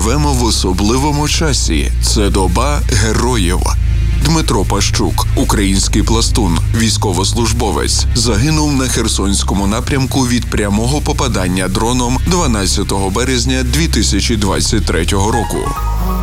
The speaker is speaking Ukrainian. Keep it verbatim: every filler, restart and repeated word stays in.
живемо в особливому часі. Це доба героїв. Дмитро Пащук, український пластун, військовослужбовець, загинув на Херсонському напрямку від прямого попадання дроном дванадцятого березня дві тисячі двадцять третього року.